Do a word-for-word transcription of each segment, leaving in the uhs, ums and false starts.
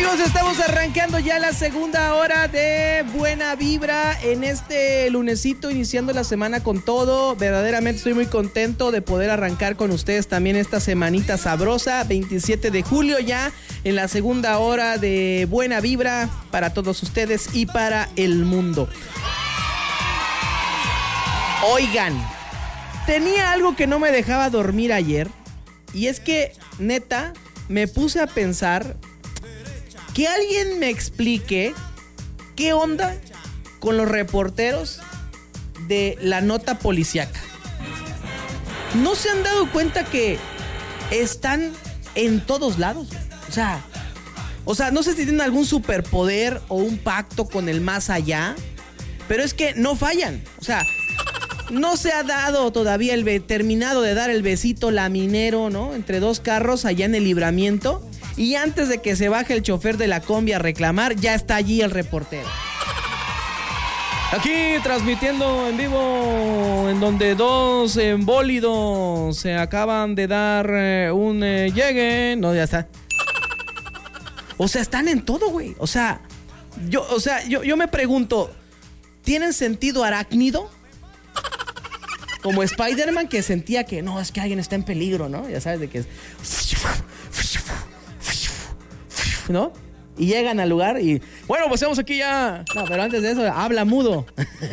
Amigos, estamos arrancando ya la segunda hora de Buena Vibra en este lunesito, iniciando la semana con todo. Verdaderamente estoy muy contento de poder arrancar con ustedes también esta semanita sabrosa, veintisiete de julio ya, en la segunda hora de Buena Vibra para todos ustedes y para el mundo. Oigan, tenía algo que no me dejaba dormir ayer, y es que, neta, me puse a pensar... Que alguien me explique qué onda con los reporteros de la nota policíaca. ¿No se han dado cuenta que están en todos lados? O sea, o sea, no sé si tienen algún superpoder o un pacto con el más allá, pero es que no fallan. O sea, no se ha dado todavía el be- terminado de dar el besito laminero, ¿no? Entre dos carros allá en el Libramiento. Y antes de que se baje el chofer de la combi a reclamar, ya está allí el reportero. Aquí transmitiendo en vivo, en donde dos embólidos se acaban de dar eh, un eh, llegue. No, ya está. O sea, están en todo, güey. O sea, yo, o sea, yo, yo me pregunto, ¿tienen sentido arácnido? Como Spider-Man, que sentía que no, es que alguien está en peligro, ¿no? Ya sabes de que es... ¿no? Y llegan al lugar y... Bueno, pues estamos aquí ya... No, pero antes de eso, habla mudo.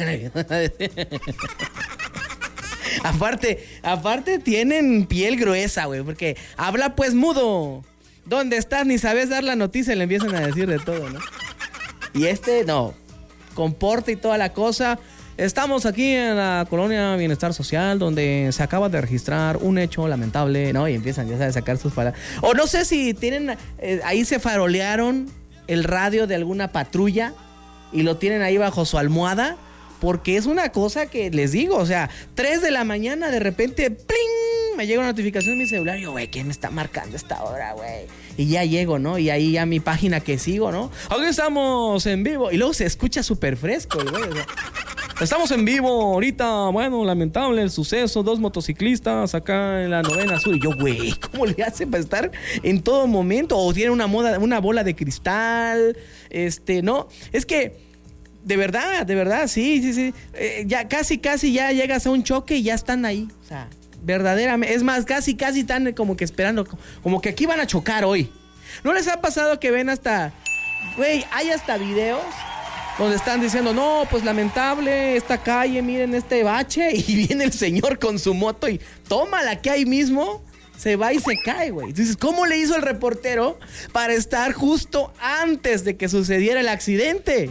aparte, aparte tienen piel gruesa, güey, porque habla pues mudo. ¿Dónde estás? Ni sabes dar la noticia y le empiezan a decir de todo, ¿no? Y este, no. Comporta y toda la cosa. Estamos aquí en la colonia Bienestar Social, donde se acaba de registrar un hecho lamentable, ¿no? Y empiezan, ya sabes, a sacar sus palabras. O no sé si tienen, eh, ahí se farolearon el radio de alguna patrulla y lo tienen ahí bajo su almohada, porque es una cosa que les digo, o sea, tres de la mañana de repente, ¡pling! Me llega una notificación en mi celular y yo, güey, ¿quién me está marcando esta hora, güey? Y ya llego, ¿no? Y ahí ya mi página que sigo, ¿no? Aquí estamos en vivo. Y luego se escucha súper fresco, güey, o sea, estamos en vivo ahorita, bueno, lamentable el suceso, dos motociclistas acá en la novena sur. Y yo, güey, ¿cómo le hace para estar en todo momento? O tiene una, moda, una bola de cristal, este, ¿no? Es que, de verdad, de verdad, sí, sí, sí. Eh, ya casi, casi ya llegas a un choque y ya están ahí. O sea, verdaderamente, es más, casi, casi están como que esperando, como que aquí van a chocar hoy. ¿No les ha pasado que ven hasta, güey, hay hasta videos donde están diciendo, no, pues lamentable, esta calle, miren este bache, y viene el señor con su moto y tómala que ahí mismo se va y se cae, güey? Entonces, ¿cómo le hizo el reportero para estar justo antes de que sucediera el accidente?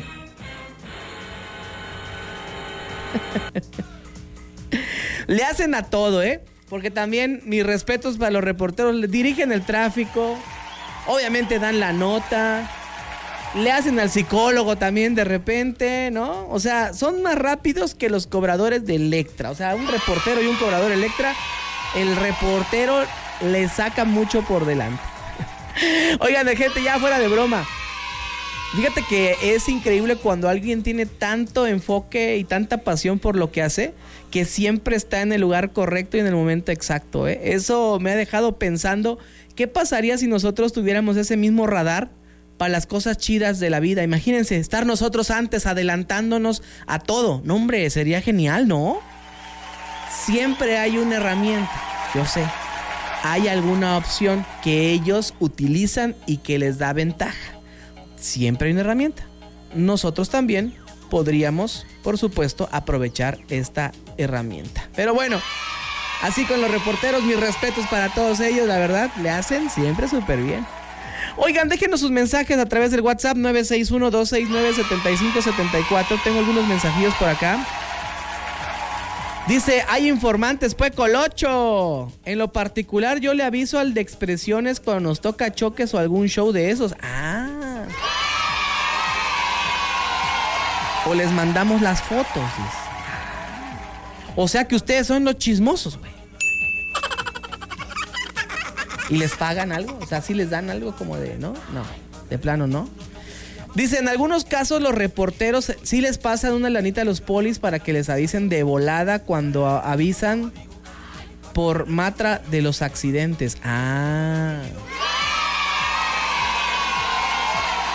Le hacen a todo, ¿eh? Porque también mis respetos para los reporteros, dirigen el tráfico, obviamente dan la nota, le hacen al psicólogo también de repente, ¿no? O sea, son más rápidos que los cobradores de Electra. O sea, un reportero y un cobrador Electra, el reportero le saca mucho por delante. Oigan, de gente, ya fuera de broma. Fíjate que es increíble cuando alguien tiene tanto enfoque y tanta pasión por lo que hace, que siempre está en el lugar correcto y en el momento exacto, ¿eh? Eso me ha dejado pensando, ¿qué pasaría si nosotros tuviéramos ese mismo radar para las cosas chidas de la vida? Imagínense, estar nosotros antes adelantándonos a todo. No, hombre, sería genial, ¿no? Siempre hay una herramienta, yo sé. Hay alguna opción que ellos utilizan y que les da ventaja. Siempre hay una herramienta. Nosotros también podríamos, por supuesto, aprovechar esta herramienta. Pero bueno, así con los reporteros, mis respetos para todos ellos, la verdad, le hacen siempre súper bien. Oigan, déjenos sus mensajes a través del WhatsApp nueve seis uno, dos seis nueve, siete cinco siete cuatro. Tengo algunos mensajillos por acá. Dice, hay informantes, pues, Colocho. En lo particular, yo le aviso al de Expresiones cuando nos toca choques o algún show de esos. Ah. O les mandamos las fotos, dice. O sea que ustedes son los chismosos, güey. ¿Y les pagan algo? O sea, ¿sí les dan algo como de, no? No, de plano, ¿no? Dice, en algunos casos los reporteros sí les pasan una lanita a los polis para que les avisen de volada cuando a- avisan por matra de los accidentes. Ah.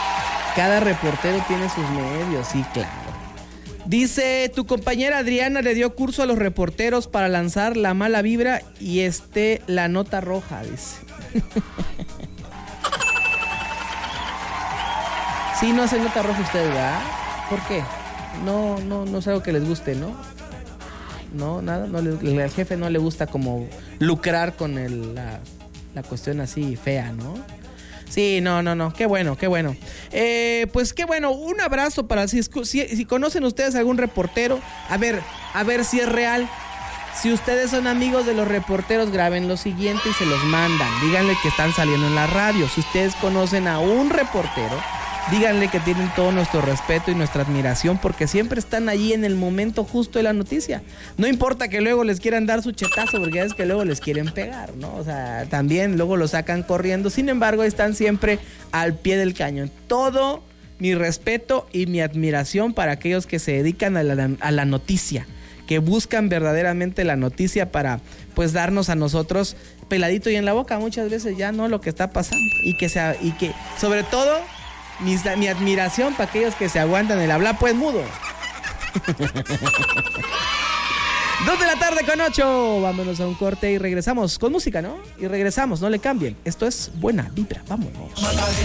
Cada reportero tiene sus medios, sí, claro. Dice, tu compañera Adriana le dio curso a los reporteros para lanzar la mala vibra y este, la nota roja, dice. Sí, no hace nota roja usted, ¿verdad? ¿Por qué? No, no, no es algo que les guste, ¿no? No, nada, no le, al jefe no le gusta como lucrar con el, la, la cuestión así fea, ¿no? Sí, no, no, no, qué bueno, qué bueno. Eh, pues qué bueno, un abrazo para si, si, si conocen ustedes algún reportero, a ver, a ver si es real. Si ustedes son amigos de los reporteros, graben lo siguiente y se los mandan. Díganle que están saliendo en la radio. Si ustedes conocen a un reportero, díganle que tienen todo nuestro respeto y nuestra admiración porque siempre están allí en el momento justo de la noticia. No importa que luego les quieran dar su chetazo porque ya es que luego les quieren pegar, ¿no? O sea, también luego lo sacan corriendo. Sin embargo, están siempre al pie del cañón. Todo mi respeto y mi admiración para aquellos que se dedican a la, a la noticia, que buscan verdaderamente la noticia para, pues, darnos a nosotros peladito y en la boca muchas veces ya no lo que está pasando. Y que, sea, y que sobre todo... Mi, mi admiración para aquellos que se aguantan el hablar pues mudo. Dos de la tarde con ocho. Vámonos a un corte y regresamos con música, ¿no? Y regresamos, no le cambien. Esto es Buena Vibra, vámonos.